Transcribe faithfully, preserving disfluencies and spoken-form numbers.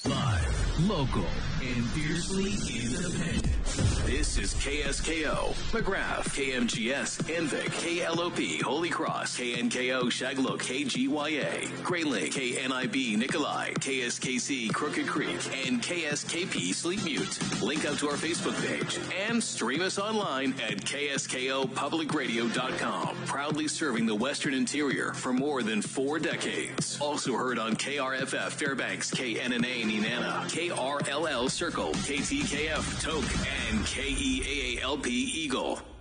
Live, local, and fiercely independent. This is K S K O, McGrath, K M G S, Envic, K L O P, Holy Cross, K N K O, Shaglow, K G Y A, Great Lake, K N I B, Nikolai, K S K C, Crooked Creek, and K S K P, Sleep Mute. Link up to our Facebook page and stream us online at K S K O public radio dot com. Proudly serving the Western Interior for more than four decades. Also heard on K R F F Fairbanks, K N N A Nenana, K R L L Circle, K T K F Toke, and K E A A L P Eagle.